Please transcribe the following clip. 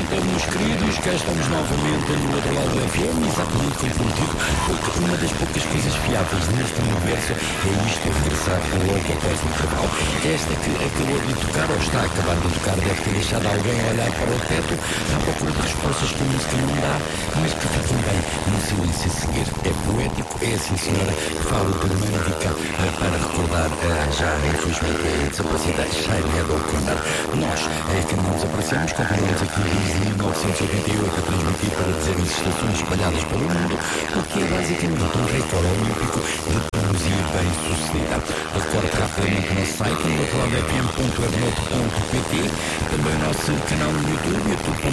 Então, meus queridos, cá estamos novamente no outro lado do FM, exatamente comprometido, porque uma das poucas coisas fiáveis neste universo é isto, regressar logo após o intervalo. Esta que acabou de tocar, ou está a acabar de tocar, deve ter deixado alguém a olhar para o teto, à procura de respostas que a música não dá, mas que ficam bem no silêncio a seguir. É poético, é assim, senhora, falo de Mandica para recordar já, infelizmente, desaparecida Sinéad O'Connor. Nós, que não desaparecemos, continuamos aqui desde 1988 a transmitir para dezenas de estações espalhadas pelo mundo, porque é basicamente um recorde olímpico de poesia bem-sucedida. Recorde rapidamente o nosso site, no outro lado fm.webnet.pt, também o nosso canal no YouTube, youtube.com